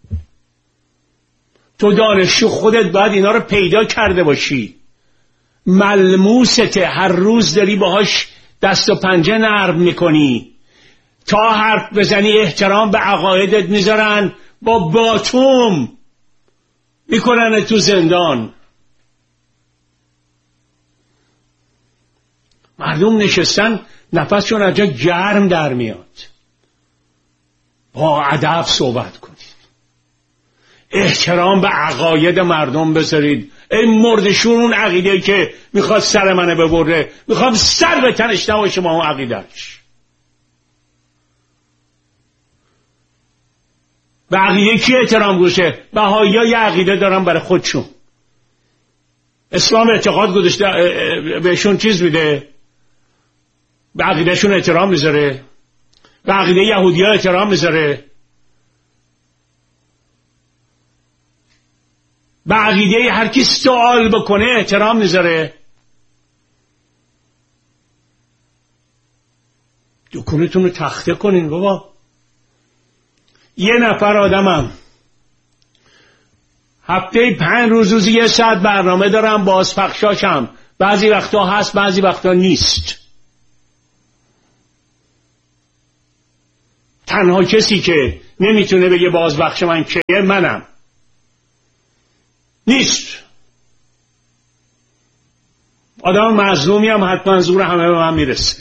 تو دانشجو خودت باید اینا رو پیدا کرده باشی، ملموسته، هر روز داری باهاش دست و پنجه نرم میکنی. تا حرف بزنی احترام به عقایدت میذارن، با باتوم میکنن تو زندان. مردم نشستن نفسشون از جا گرم در میاد. با ادب صحبت کنید، احترام به عقاید مردم بذارید. ای مردشون اون عقیده که میخواد سر منه ببره، میخوام سر به تنش نباشه با اون عقیدهش. به عقیده کی احترام گوشه؟ بهایی‌ها یه عقیده دارن برای خودشون. اسلام اعتقاد گذاشته بهشون چیز میده، به عقیدهشون احترام میذاره. به عقیده یهودی‌ها احترام میذاره. به عقیده هر کی سوال بکنه احترام میذاره. دکونتون رو تخته کنین بابا. یه نفر آدمم هفته 5 روز یه ساعت برنامه دارم، بازپخشاشم بعضی وقتا هست بعضی وقتا نیست. تنها کسی که نمیتونه بگه بازبخش من کیه منم. نیست. آدم مظلومی هم حتما زور همه به من میرسه.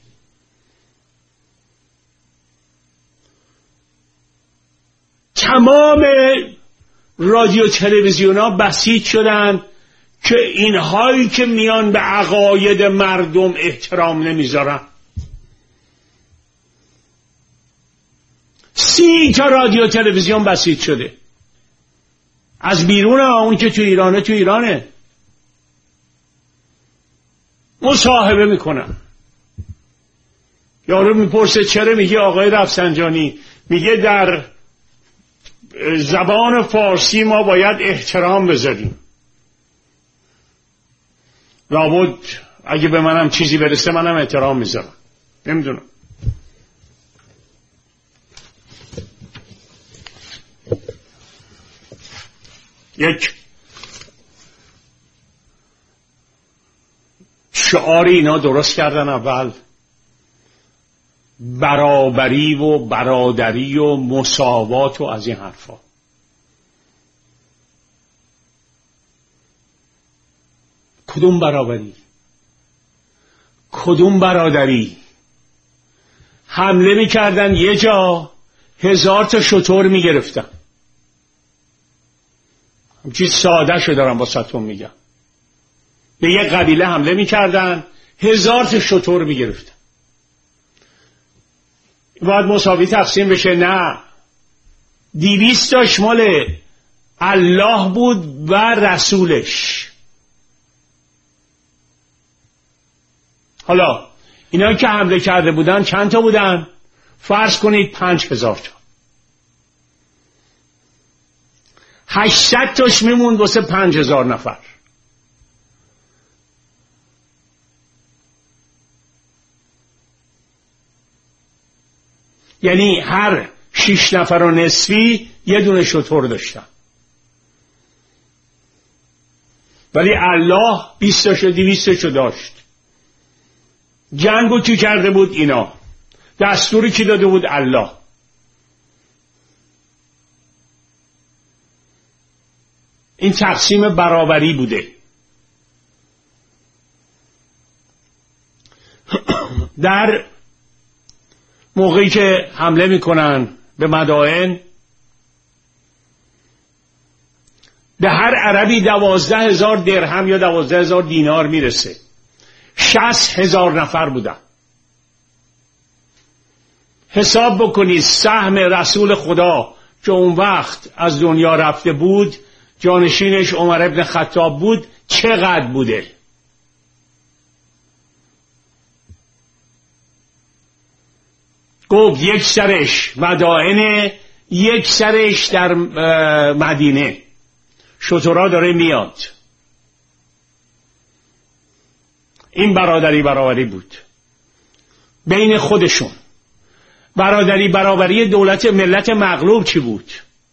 تمام رادیو تلویزیون ها بسیج شدن که اینهایی که میان به عقاید مردم احترام نمیذارن. 30 تا رادیو تلویزیون بسیج شده. از بیرون اون که تو ایرانه مصاحبه میکنن. یارو میپرسه چرا؟ میگه آقای رفسنجانی میگه در زبان فارسی ما باید احترام بذاریم. لابد اگه به منم چیزی برسه منم احترام میذارم. نمیدونم. یک شعاری اینا درست کردن اول، برابری و برادری و مساوات و از این حرفا. کدوم برابری؟ کدوم برادری؟ حمله میکردن یه جا 1000 تا شتر میگرفتن. همچین ساده شو دارم با ستون میگم. به یک قبیله حمله میکردن 1000 تا شتر میگرفتن. باید مساوی تقسیم بشه؟ نه. 200 تاش مال الله بود و رسولش. حالا اینا که حمله کرده بودن چند تا بودن؟ فرض کنید 5000 تا. 800 تاش میموند واسه 5000 نفر. یعنی هر 6 نفر و نصفی یه دونه شتر داشتن. ولی الله 20 تاشو 200 تاشو داشت. جنگو کی کرده بود؟ اینا. دستوری کی داده بود؟ الله. این تقسیم برابری بوده. در موقعی که حمله میکنن به مدائن، به هر عربی 12,000 درهم یا 12,000 دینار میرسه. 60,000 نفر بودن. حساب بکنید سهم رسول خدا که اون وقت از دنیا رفته بود، جانشینش عمر ابن خطاب بود، چقدر بوده؟ گفت 1 سرش مدائن، 1 سرش در مدینه. شترها داره میاد. این برابری بود بین خودشون. برابری دولت ملت مغلوب چی بود؟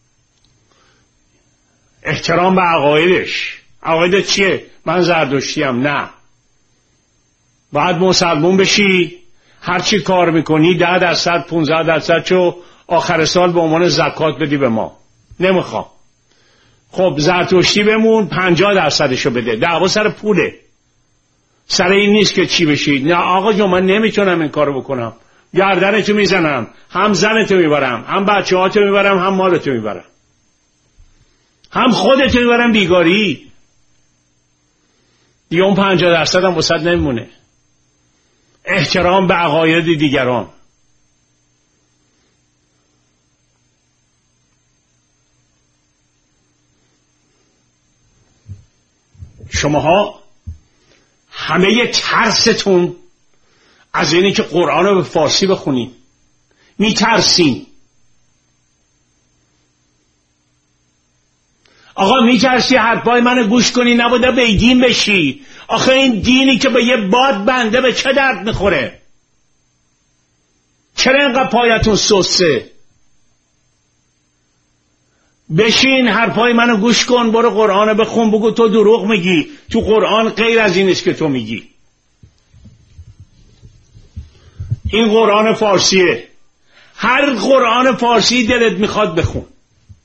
احترام به عقایدش. عقایدت چیه؟ من زردشتیم. نه، باید مسلمون بشی. هرچی کار میکنی 10%، 15% چو آخر سال به عنوان زکات بدی به ما. نمیخوام. خب زرتشتی بمون 50%شو بده. دعوا سر پوله، سر این نیست که چی بشی. نه آقا جون من نمیتونم این کارو بکنم. گردنتو میزنم، هم زنتو میبرم، هم بچه‌هاتو میبرم، هم مالتو میبرم، هم خودتو میبرم بیگاری. دیگه اون 50% هم وسط نمیمونه. احترام به عقاید دیگران. شماها همه ترستون از اینه که قرآن رو به فارسی بخونین. میترسین. آقا میترسی حرفای منو گوش کنی، نبوده بیدین بشی. آخه این دینی که به یه باد بنده به چه درد میخوره؟ چرا اینقدر پایتون سوسه؟ بشین حرفای منو گوش کن، برو قرآن بخون، بگو تو دروغ میگی، تو قرآن غیر از این است که تو میگی. این قرآن فارسیه، هر قرآن فارسی دلت میخواد بخون.